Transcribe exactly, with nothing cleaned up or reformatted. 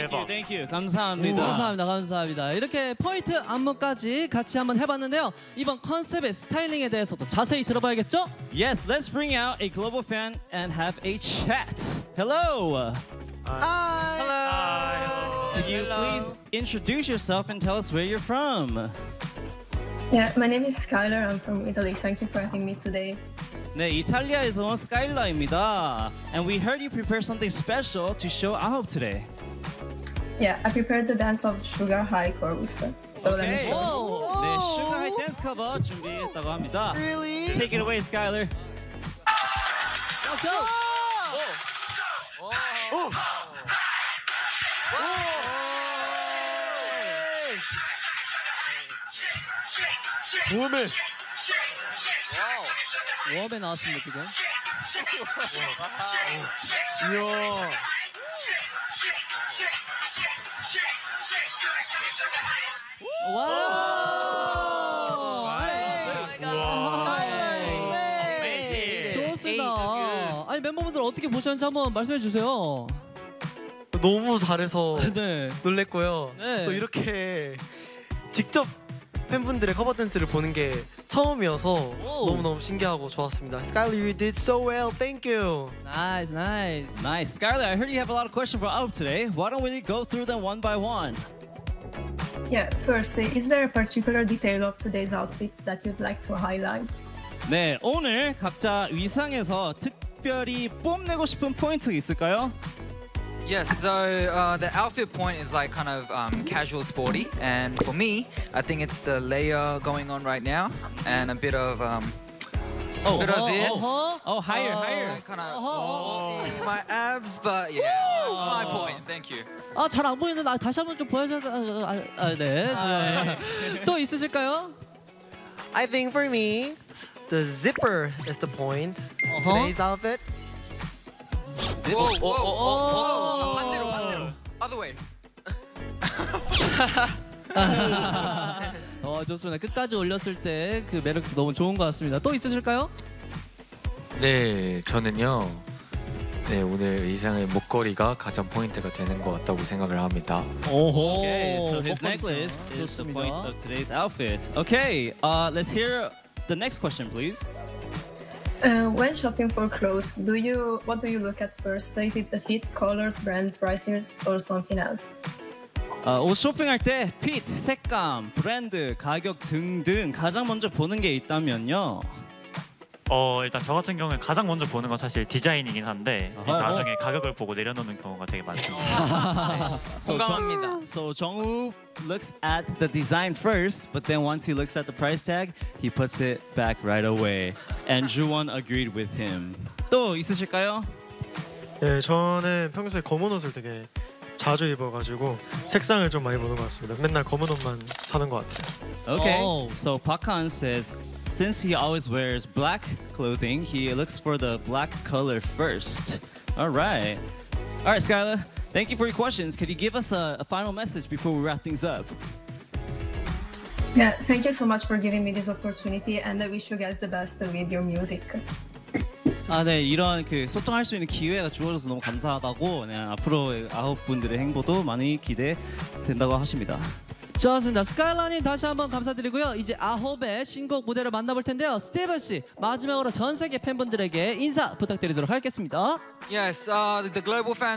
대박. Thank you. 감사합니다. 오, 감사합니다. 감사합니다. 이렇게 포인트 안무까지 같이 한번 해봤는데요. 이번 컨셉의 스타일링에 대해서도 자세히 들어봐야겠죠? Yes, let's bring out a global fan and have a chat. Hello. Hi. Hello. Could you please introduce yourself and tell us where you're from? Yeah, my name is Skylar. I'm from Italy. Thank you for having me today. 네, 이탈리아에서 온 스카일라입니다. And we heard you prepare something special to show out today. Yeah, I prepared the dance of Sugar High chorus. So let me Okay. show you. 오, 네, Sugar High Dance Cover 준비했다고 합니다. Really? Take it away, Skylar. Let's go. 몸에. 웜에 나왔습니다 지금. 이야. 와. 좋습니다. 아니 멤버분들 어떻게 보셨는지 한번 말씀해 주세요. 너무 잘해서 네. 놀랬고요. 네. 또 이렇게 직접 팬분들의 커버 댄스를 보는 게 처음이어서 오. 너무너무 신기하고 좋았습니다. Skylar, you did so well. Thank you. Nice, nice. Nice. Skylar, I heard you have a lot of questions for Aop today. Why don't we go through them one by one? Yeah, first, uh, is there a particular detail of today's outfits that you'd like to highlight? 네, 오늘 각자 위상에서 특별히 뽐내고 싶은 포인트 있을까요? Yes, so uh, the outfit point is like kind of um, casual sporty, and for me, I think it's the layer going on right now, and a bit of um, Oh, bit of this, 어허. oh, higher, higher. kind of 어허. my abs, but yeah, that's my point. Thank you. 아, 잘 안 보이는데 나 다시 한번 좀 보여줘. 아, 아, 아, 네. 네. 또 있으실까요? I think for me, the zipper is the point. Uh-huh. Today's outfit. Whoa, whoa, 어. whoa, 반대로, 반대로, other way. 어, 좋습니다. 끝까지 올렸을 때 그 매력도 너무 좋은 것 같습니다. 또 있으실까요? 네, 저는요. 네, 오늘 의상의 목걸이가 가장 포인트가 되는 것 같다고 생각을 합니다. 오호. Okay, so his necklace is the point of today's outfit. Okay, uh, let's hear the next question, please. Uh, when shopping for clothes, do you what do you look at first? Is it the fit, colors, brands, prices, or something else? 어, 옷 쇼핑할 때 핏, 색감, 브랜드, 가격 등등 가장 먼저 보는 게 있다면요. 어 일단 저 같은 경우는 가장 먼저 보는 건 사실 디자인이긴 한데 아하. 나중에 가격을 보고 내려놓는 경우가 되게 많습니다. So 공감합니다. So 정우 looks at the design first, but then once he looks at the price tag, he puts it back right away. And Juwon agreed with him. 또 있으실까요? 예, 저는 평소에 검은 옷을 되게 자주 입어가지고 색상을 좀 많이 보는 것 같습니다. 맨날 검은 옷만 사는 것 같아요. Okay. Oh. So Pakhan says, since he always wears black clothing, he looks for the black color first. All right. All right, Skylar. Thank you for your questions. Could you give us a, a final message before we wrap things up? Yeah, thank you so much for giving me this opportunity, and I wish you guys the best with your music. 아, 네, 이런 그 소통할 수 있는 기회가 주어져서 너무 감사하다고 네, 앞으로 아홉 분들의 행보도 많이 기대된다고 하십니다. 좋습니다. 스카일라님 다시 한번 감사드리고요. 이제 아홉의 신곡 무대를 만나볼 텐데요. 스티븐 씨 마지막으로 전 세계 팬분들에게 인사 부탁드리도록 하겠습니다. Yes, uh, the global fans